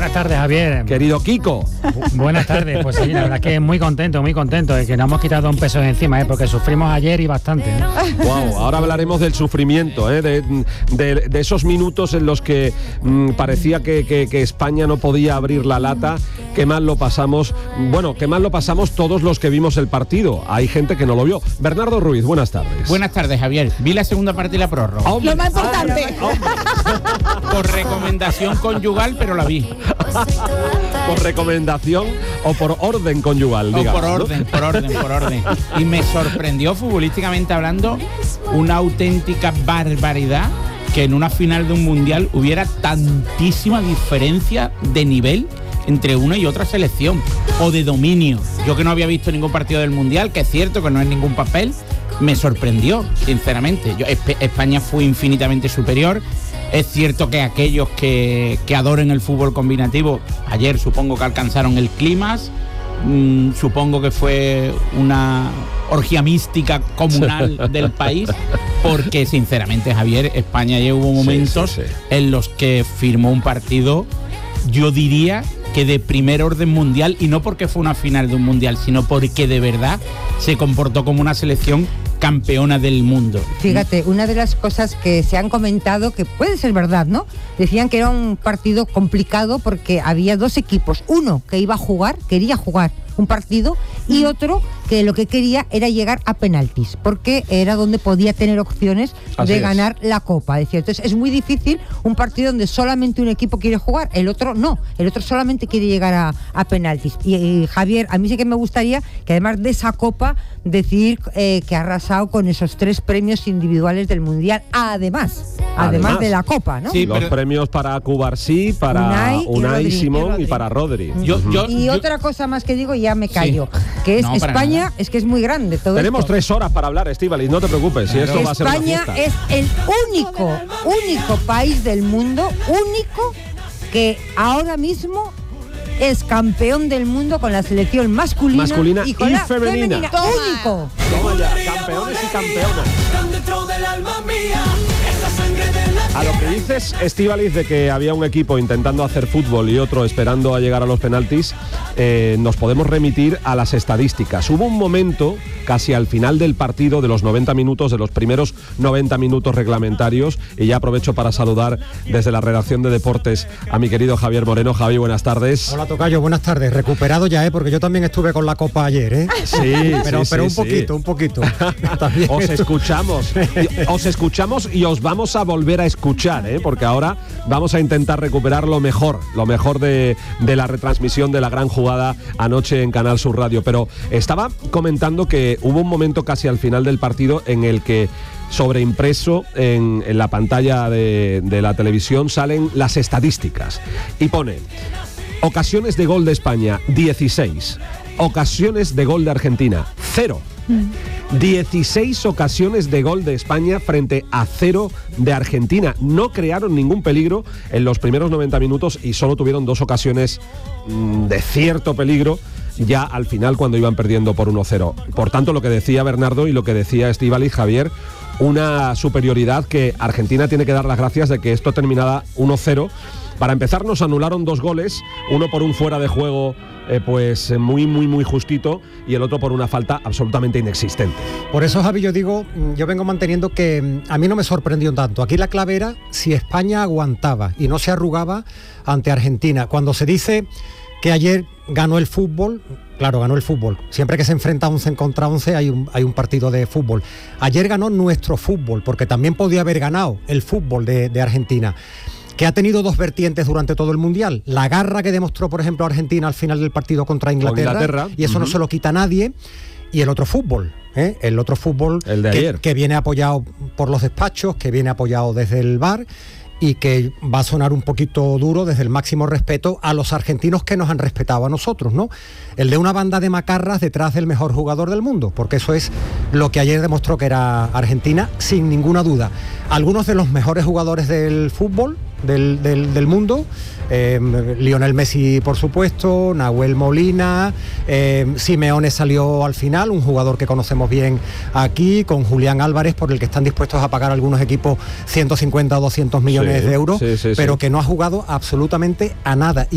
Buenas tardes, Javier. Querido Kiko. Buenas tardes. Pues sí, la verdad es que muy contento de que nos hemos quitado un peso de encima, porque sufrimos ayer y bastante. Wow, ahora hablaremos del sufrimiento, de esos minutos en los que parecía que España no podía abrir la lata. Qué mal lo pasamos. Bueno, qué mal lo pasamos todos los que vimos el partido. Hay gente que no lo vio. Bernardo Ruiz, buenas tardes. Buenas tardes, Javier. Vi la segunda parte y la prórroga. Lo más importante. Por recomendación conyugal, pero la vi. ¿Por recomendación o por orden conyugal? Digamos, por orden. Y me sorprendió, futbolísticamente hablando, una auténtica barbaridad que en una final de un mundial hubiera tantísima diferencia de nivel entre una y otra selección, o de dominio. Yo, que no había visto ningún partido del mundial, que es cierto que no es ningún papel, me sorprendió, sinceramente. España fue infinitamente superior. Es cierto que aquellos que adoren el fútbol combinativo, ayer supongo que alcanzaron el clímax. Supongo que fue una orgía mística comunal del país, porque sinceramente, Javier, España ya hubo momentos en los que firmó un partido, yo diría que de primer orden mundial, y no porque fue una final de un mundial, sino porque de verdad se comportó como una selección campeona del mundo. Fíjate, una de las cosas que se han comentado, que puede ser verdad, ¿no? Decían que era un partido complicado porque había dos equipos, uno que quería jugar un partido, y otro que lo que quería era llegar a penaltis, porque era donde podía tener opciones de ganar la Copa. Decía, entonces es muy difícil un partido donde solamente un equipo quiere jugar, el otro no, el otro solamente quiere llegar a penaltis. Y Javier, a mí sí que me gustaría que además de esa Copa decir que ha arrasado con esos 3 premios individuales del Mundial, además de la Copa, ¿no? Sí, los premios para Cubarsí, para Unai Simón y para Rodri. Y otra cosa más que digo, ya me callo, que es España, es que es muy grande todo. Tenemos esto. 3 horas para hablar, Estíbaliz, no te preocupes, si esto va a ser una fiesta. España es el único país del mundo, que ahora mismo es campeón del mundo con la selección masculina y con la femenina. Único. Toma ya, campeones y campeonas. A lo que dices, Estíbaliz, de que había un equipo intentando hacer fútbol y otro esperando a llegar a los penaltis, nos podemos remitir a las estadísticas. Hubo un momento, casi al final del partido, de los 90 minutos, de los primeros 90 minutos reglamentarios, y ya aprovecho para saludar desde la redacción de Deportes a mi querido Javier Moreno. Javi, buenas tardes. Hola, tocayo, buenas tardes. Recuperado ya, porque yo también estuve con la Copa ayer, Sí, pero un poquito. Os escuchamos y os vamos a volver a escuchar, porque ahora vamos a intentar recuperar lo mejor de la retransmisión de la gran jugada anoche en Canal Sur Radio. Pero estaba comentando que hubo un momento casi al final del partido en el que sobreimpreso en la pantalla de la televisión salen las estadísticas y pone: ocasiones de gol de España, 16. Ocasiones de gol de Argentina, 0. 16 ocasiones de gol de España frente a 0 de Argentina. No crearon ningún peligro en los primeros 90 minutos y solo tuvieron 2 ocasiones de cierto peligro ya al final, cuando iban perdiendo por 1-0. Por tanto, lo que decía Bernardo y lo que decía Estíbaliz, Javier, una superioridad que Argentina tiene que dar las gracias de que esto terminara 1-0. Para empezar, nos anularon 2 goles, uno por un fuera de juego muy justito, y el otro por una falta absolutamente inexistente. Por eso, Javi, yo vengo manteniendo que a mí no me sorprendió tanto. Aquí la clave era si España aguantaba y no se arrugaba ante Argentina. Cuando se dice que ayer ganó el fútbol, claro, ganó el fútbol. Siempre que se enfrenta 11 contra 11 hay un partido de fútbol. Ayer ganó nuestro fútbol, porque también podía haber ganado el fútbol de Argentina, que ha tenido 2 vertientes durante todo el Mundial. La garra que demostró, por ejemplo, Argentina al final del partido contra Inglaterra. Y eso no se lo quita a nadie. Y el otro fútbol, el otro fútbol, el de ayer, que viene apoyado por los despachos, que viene apoyado desde el VAR, y que va a sonar un poquito duro desde el máximo respeto a los argentinos que nos han respetado a nosotros, ¿no? El de una banda de macarras detrás del mejor jugador del mundo, porque eso es lo que ayer demostró que era Argentina, sin ninguna duda. Algunos de los mejores jugadores del fútbol del mundo, Lionel Messi, por supuesto, Nahuel Molina, Simeone salió al final, un jugador que conocemos bien aquí, con Julián Álvarez, por el que están dispuestos a pagar algunos equipos 150 o 200 millones de euros, pero que no ha jugado absolutamente a nada.